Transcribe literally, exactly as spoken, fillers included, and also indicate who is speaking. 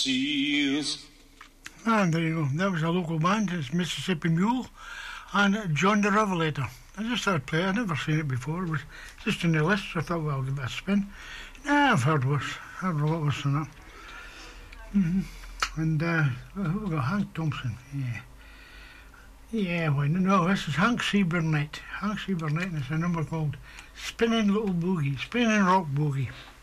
Speaker 1: Seals.
Speaker 2: And there you go. That was a local band. It's Mississippi Mule and John the Revelator. I just thought I'd play it. I'd never seen it before. It was just in the list, so I thought, well, I'll give it a spin. Nah, I've heard worse. I've heard a lot worse than that. Mm-hmm. And uh, we've got Hank Thompson. Yeah. Yeah, well, no, this is Hank C. Burnett. Hank C. Burnett, and it's a number called Spinning Little Boogie, Spinning Rock Boogie.